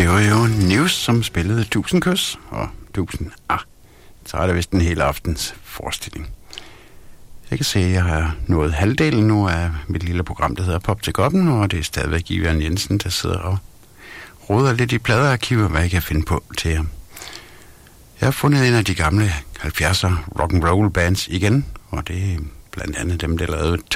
Det var jo News, som spillede 1000 kys, og 1000, så er det vist en hel aftens forestilling. Jeg kan se, at jeg har nået halvdelen nu af mit lille program, der hedder Pop til Koppen, og det er stadigvæk Ivan Jensen, der sidder og roder lidt i pladearkiver, hvad jeg kan finde på til jer. Jeg har fundet en af de gamle 70'er rock'n'roll bands igen, og det er blandt andet dem, der lavede